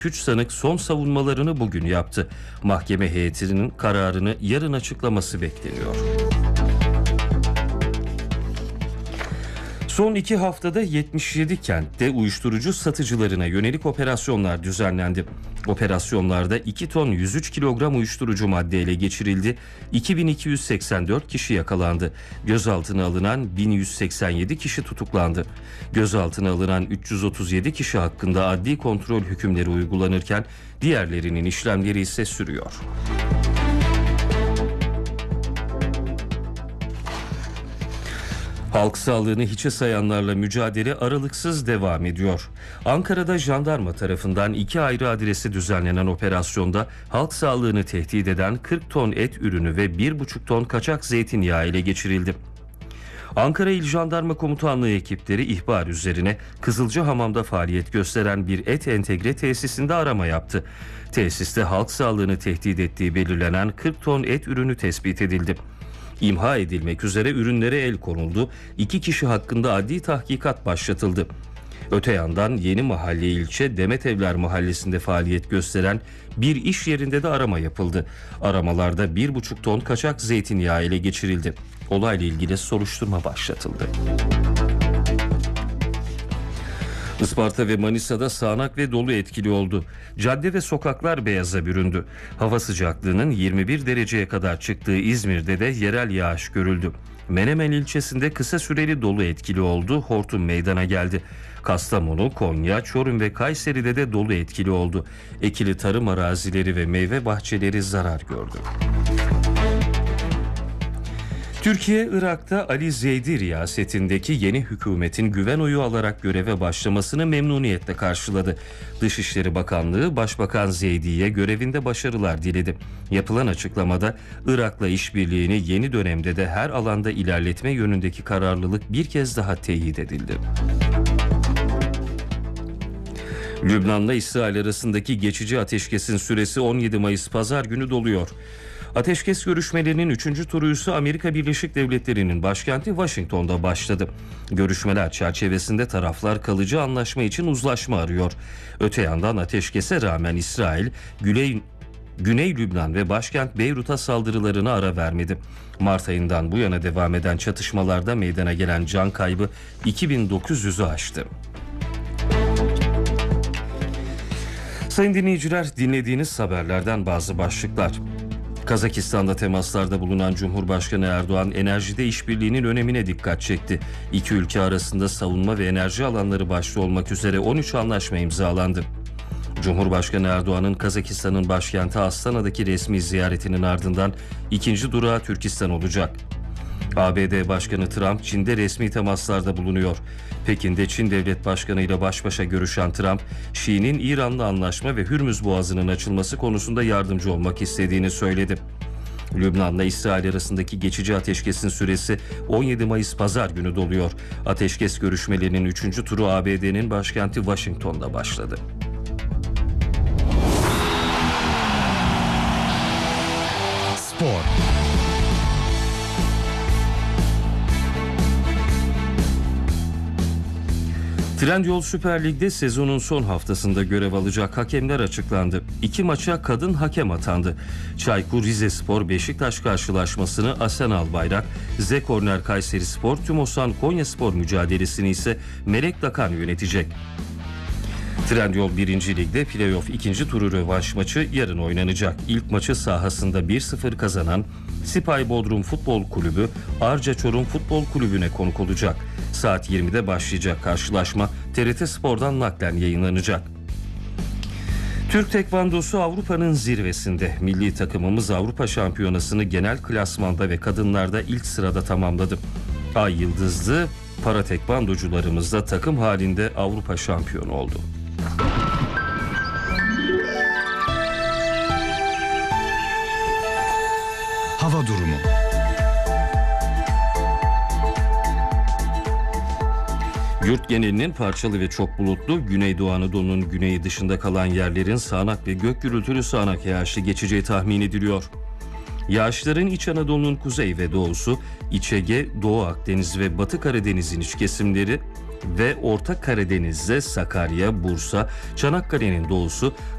3 sanık son savunmalarını bugün yaptı. Mahkeme heyetinin kararını yarın açıklaması bekleniyor. Son 2 haftada 77 kentte uyuşturucu satıcılarına yönelik operasyonlar düzenlendi. Operasyonlarda 2 ton 103 kilogram uyuşturucu madde ele geçirildi. 2284 kişi yakalandı. Gözaltına alınan 1187 kişi tutuklandı. Gözaltına alınan 337 kişi hakkında adli kontrol hükümleri uygulanırken diğerlerinin işlemleri ise sürüyor. Halk sağlığını hiçe sayanlarla mücadele aralıksız devam ediyor. Ankara'da jandarma tarafından 2 ayrı adrese düzenlenen operasyonda halk sağlığını tehdit eden 40 ton et ürünü ve 1,5 ton kaçak zeytinyağı ele geçirildi. Ankara İl Jandarma Komutanlığı ekipleri ihbar üzerine Kızılcahamam'da faaliyet gösteren bir et entegre tesisinde arama yaptı. Tesiste halk sağlığını tehdit ettiği belirlenen 40 ton et ürünü tespit edildi. İmha edilmek üzere ürünlere el konuldu. 2 kişi hakkında adli tahkikat başlatıldı. Öte yandan Yeni Mahalle ilçe Demetevler Mahallesi'nde faaliyet gösteren bir iş yerinde de arama yapıldı. Aramalarda 1,5 ton kaçak zeytinyağı ele geçirildi. Olayla ilgili soruşturma başlatıldı. Isparta ve Manisa'da sağanak ve dolu etkili oldu. Cadde ve sokaklar beyaza büründü. Hava sıcaklığının 21 dereceye kadar çıktığı İzmir'de de yerel yağış görüldü. Menemen ilçesinde kısa süreli dolu etkili oldu. Hortum meydana geldi. Kastamonu, Konya, Çorum ve Kayseri'de de dolu etkili oldu. Ekili tarım arazileri ve meyve bahçeleri zarar gördü. Türkiye, Irak'ta Ali Zeydi riyasetindeki yeni hükümetin güven oyu alarak göreve başlamasını memnuniyetle karşıladı. Dışişleri Bakanlığı, Başbakan Zeydi'ye görevinde başarılar diledi. Yapılan açıklamada Irak'la işbirliğini yeni dönemde de her alanda ilerletme yönündeki kararlılık bir kez daha teyit edildi. Lübnan'la İsrail arasındaki geçici ateşkesin süresi 17 Mayıs Pazar günü doluyor. Ateşkes görüşmelerinin 3. turu ise Amerika Birleşik Devletleri'nin başkenti Washington'da başladı. Görüşmeler çerçevesinde taraflar kalıcı anlaşma için uzlaşma arıyor. Öte yandan ateşkese rağmen İsrail, Güney Lübnan ve başkent Beyrut'a saldırılarına ara vermedi. Mart ayından bu yana devam eden çatışmalarda meydana gelen can kaybı 2900'ü aştı. Sayın dinleyiciler, dinlediğiniz haberlerden bazı başlıklar. Kazakistan'da temaslarda bulunan Cumhurbaşkanı Erdoğan enerjide işbirliğinin önemine dikkat çekti. İki ülke arasında savunma ve enerji alanları başta olmak üzere 13 anlaşma imzalandı. Cumhurbaşkanı Erdoğan'ın Kazakistan'ın başkenti Astana'daki resmi ziyaretinin ardından ikinci durağı Türkistan olacak. ABD Başkanı Trump Çin'de resmi temaslarda bulunuyor. Pekin'de Çin Devlet Başkanı ile baş başa görüşen Trump, Şii'nin İran'la anlaşma ve Hürmüz Boğazı'nın açılması konusunda yardımcı olmak istediğini söyledi. Lübnan'la İsrail arasındaki geçici ateşkesin süresi 17 Mayıs Pazar günü doluyor. Ateşkes görüşmelerinin 3. turu ABD'nin başkenti Washington'da başladı. Spor. Trendyol Süper Lig'de sezonun son haftasında görev alacak hakemler açıklandı. 2 maça kadın hakem atandı. Çaykur Rizespor Beşiktaş karşılaşmasını Asen Albayrak, Z Korner Kayserispor Tümosan Konyaspor mücadelesini ise Melek Dakan yönetecek. Trendyol 1. Lig'de playoff 2. turu rövanş maçı yarın oynanacak. İlk maçı sahasında 1-0 kazanan Sipay Bodrum Futbol Kulübü Arca Çorum Futbol Kulübü'ne konuk olacak. Saat 20'de başlayacak karşılaşma TRT Spor'dan naklen yayınlanacak. Türk Tekvandosu Avrupa'nın zirvesinde. Milli takımımız Avrupa Şampiyonası'nı genel klasmanda ve kadınlarda ilk sırada tamamladı. Ay yıldızlı para tekvandocularımız da takım halinde Avrupa şampiyonu oldu. Hava durumu. Yurt genelinin parçalı ve çok bulutlu, Güneydoğu Anadolu'nun güneyi dışında kalan yerlerin sağanak ve gök gürültülü sağanak yağışlı geçeceği tahmin ediliyor. Yağışların İç Anadolu'nun kuzey ve doğusu, İç Ege, Doğu Akdeniz ve Batı Karadeniz'in iç kesimleri ve Orta Karadeniz'de Sakarya, Bursa, Çanakkale'nin doğusu,